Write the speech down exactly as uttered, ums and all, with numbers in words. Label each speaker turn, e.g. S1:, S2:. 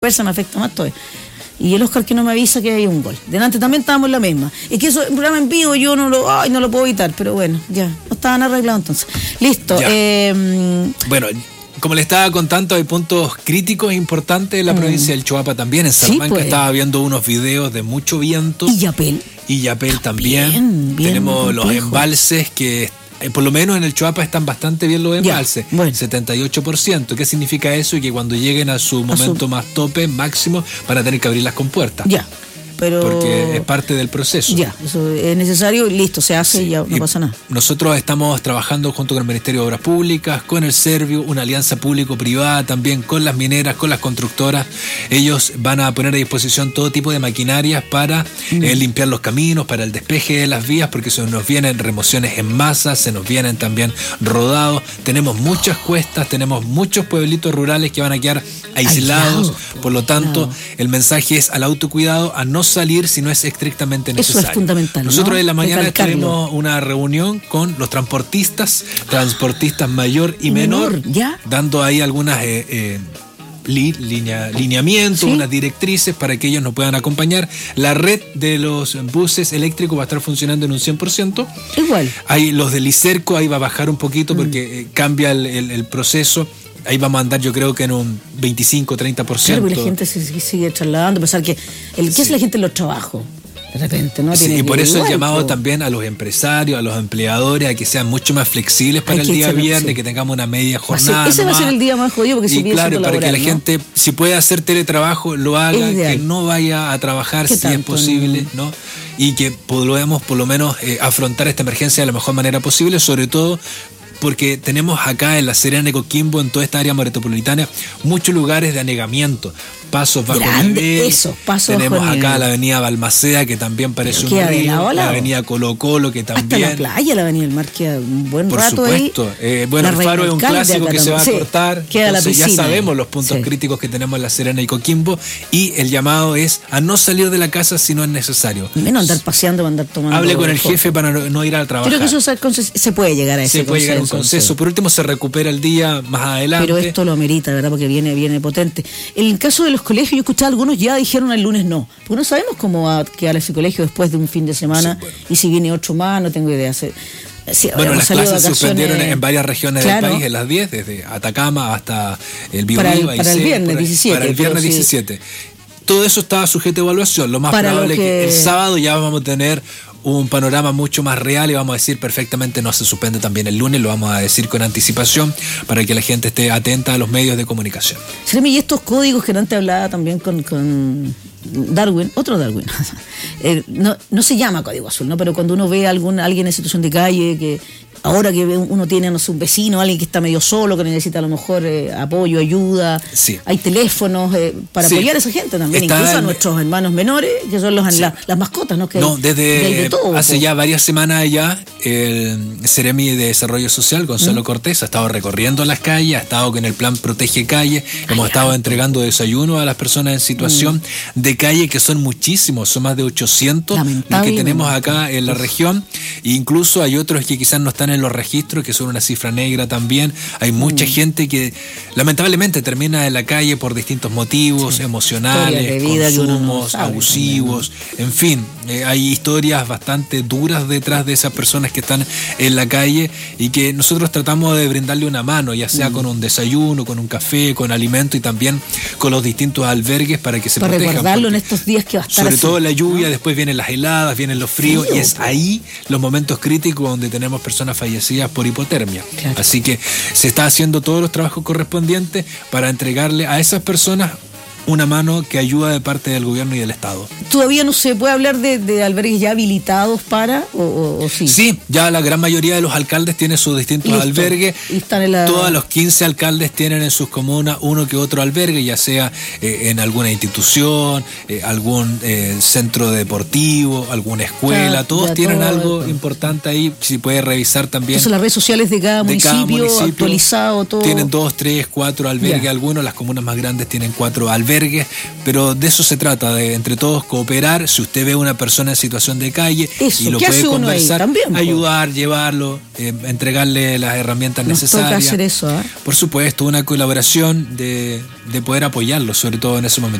S1: fuerza me afecta más todavía. Y el Oscar que no me avisa que hay un gol. Delante también estábamos en la misma. Es que eso es un programa en vivo, yo no lo, ay, no lo puedo evitar, pero bueno, ya, no estaban arreglados entonces. Listo. Eh,
S2: bueno, como le estaba contando, hay puntos críticos importantes en la mm. provincia del Choapa también. En Salamanca sí, pues. Estaba viendo unos videos de mucho viento.
S1: Y Yapel.
S2: Y Yapel también. Bien, bien, Tenemos los complejo. embalses que... Por lo menos en el Choapa están bastante bien los embalses, bueno. setenta y ocho por ciento. ¿Qué significa eso? Y que cuando lleguen a su momento a su... más tope, máximo, van a tener que abrir las compuertas.
S1: Ya, pero...
S2: Porque es parte del proceso.
S1: Ya, eso es necesario y listo, se hace sí. y ya no y pasa nada.
S2: Nosotros estamos trabajando junto con el Ministerio de Obras Públicas, con el Servio, una alianza público-privada también, con las mineras, con las constructoras. Ellos van a poner a disposición todo tipo de maquinarias para mm. eh, limpiar los caminos, para el despeje de las vías, porque se nos vienen remociones en masa, se nos vienen también rodados. Tenemos muchas cuestas, tenemos muchos pueblitos rurales que van a quedar aislados. Aislado, por lo tanto, no. el mensaje es al autocuidado, a no salir si no es estrictamente necesario.
S1: Eso es fundamental.
S2: Nosotros
S1: ¿no?
S2: en la mañana tuvimos una reunión con los transportistas, transportistas mayor y menor, menor
S1: ¿ya?
S2: dando ahí algunas eh, eh, li, linea, lineamientos, ¿sí? unas directrices para que ellos nos puedan acompañar. La red de los buses eléctricos va a estar funcionando en un cien por ciento.
S1: Igual.
S2: Ahí los del Licerco, ahí va a bajar un poquito mm. porque eh, cambia el, el, el proceso. Ahí vamos a andar yo creo que en un veinticinco, treinta por ciento.
S1: Claro, y la gente se sigue trasladando, a pesar que el ¿qué sí. es la gente en los trabajos? De repente, ¿no?
S2: Sí,
S1: Tiene
S2: y por eso
S1: igual,
S2: el llamado
S1: pues.
S2: también a los empresarios, a los empleadores, a que sean mucho más flexibles para Hay el día viernes, sí. que tengamos una media jornada.
S1: Ese va a ser el día más jodido porque se
S2: piensa claro, para
S1: laboral,
S2: que la
S1: ¿no?
S2: gente, si puede hacer teletrabajo, lo haga, que no vaya a trabajar si tanto, es posible, ¿no? ¿no? Y que podamos por lo menos eh, afrontar esta emergencia de la mejor manera posible, sobre todo porque tenemos acá en La Serena y Coquimbo, en toda esta área metropolitana, muchos lugares de anegamiento, pasos bajo
S1: Grande,
S2: nivel.
S1: Eso, pasos
S2: tenemos
S1: bajo
S2: acá
S1: nivel.
S2: la avenida Balmaceda, que también parece un río, la avenida Colo Colo, que también...
S1: Hasta la playa, la avenida del Mar, queda un buen
S2: Por
S1: rato
S2: supuesto.
S1: ahí.
S2: Eh, bueno, el Faro es un clásico que se va a
S1: sí,
S2: cortar,
S1: queda
S2: entonces
S1: la piscina,
S2: ya sabemos los puntos sí. críticos que tenemos en La Serena y Coquimbo, y el llamado es a no salir de la casa si no es necesario.
S1: Menos andar paseando, andar tomando...
S2: Hable con el jefe para no, no ir a trabajar.
S1: Creo que eso se, se puede llegar a ese
S2: Se puede
S1: consenso,
S2: llegar a un consenso. Sí. Por último, se recupera el día más adelante.
S1: Pero esto lo amerita, ¿verdad? Porque viene, viene potente. En el caso de los colegios, yo escuché algunos ya dijeron el lunes no. Porque no sabemos cómo va a quedar ese colegio después de un fin de semana. Sí, bueno. Y si viene otro más, no tengo idea. Se, sí,
S2: bueno, las clases se suspendieron en varias regiones claro. del país, en las diez, desde Atacama hasta el Biobío.
S1: Para el, para el viernes diecisiete.
S2: Para el viernes diecisiete. Sí. Todo eso estaba sujeto a evaluación. Lo más para probable es que... que el sábado ya vamos a tener un panorama mucho más real y vamos a decir perfectamente no se suspende también el lunes, lo vamos a decir con anticipación para que la gente esté atenta a los medios de comunicación.
S1: Y estos códigos que antes hablaba también con, con Darwin, otro Darwin, eh, no, no se llama código azul, ¿no? Pero cuando uno ve a algún, alguien en situación de calle, que ahora que uno tiene, no sé, un vecino, alguien que está medio solo, que necesita a lo mejor eh, apoyo, ayuda,
S2: sí.
S1: hay teléfonos eh, para sí. apoyar a esa gente también, está incluso el... a nuestros hermanos menores, que son los, sí. la, las mascotas, ¿no? Que
S2: no, desde
S1: de todo,
S2: hace pues. ya varias semanas ya, el Seremi de Desarrollo Social, Gonzalo ¿Mm? Cortés, ha estado recorriendo las calles, ha estado con el plan Protege Calle, hemos Ay, estado ay. entregando desayuno a las personas en situación mm. de calle, que son muchísimos, son más de ochocientos los que tenemos acá en la región, e incluso hay otros que quizás no están en los registros, que son una cifra negra también. Hay mucha mm. gente que lamentablemente termina en la calle por distintos motivos, sí. emocionales, consumos, no abusivos, también, ¿no? En fin, eh, hay historias bastante duras detrás de esas personas que están en la calle y que nosotros tratamos de brindarle una mano, ya sea mm. con un desayuno, con un café, con alimento y también con los distintos albergues para que se
S1: para
S2: protejan.
S1: Recordarlo en estos días que va a estar
S2: sobre
S1: así,
S2: todo la lluvia,
S1: ¿no?
S2: Después vienen las heladas, vienen los fríos Frío, y es ahí los momentos críticos donde tenemos personas fallecidas por hipotermia. Claro. Así que se está haciendo todos los trabajos correspondientes para entregarle a esas personas una mano que ayuda de parte del gobierno y del Estado.
S1: ¿Todavía no se puede hablar de, de albergues ya habilitados para o, o, o sí?
S2: Sí, ya la gran mayoría de los alcaldes tienen sus distintos Listo. albergues.
S1: Y están en la...
S2: Todos los quince alcaldes tienen en sus comunas uno que otro albergue, ya sea eh, en alguna institución, eh, algún eh, centro deportivo, alguna escuela. Ya, Todos ya tienen todo, algo todo. importante ahí. Si puede revisar también.
S1: Entonces las redes sociales de cada, de municipio, cada municipio actualizado, todo.
S2: Tienen dos, tres, cuatro albergues, ya. algunos. Las comunas más grandes tienen cuatro albergues. albergues, pero de eso se trata, de entre todos cooperar. Si usted ve a una persona en situación de calle
S1: eso,
S2: y lo
S1: ¿qué
S2: puede
S1: hace uno ahí?
S2: conversar,
S1: También,
S2: ayudar, llevarlo, eh, entregarle las herramientas
S1: Nos
S2: necesarias.
S1: toca hacer eso, ¿eh?
S2: Por supuesto, una colaboración de, de poder apoyarlo, sobre todo en ese momento.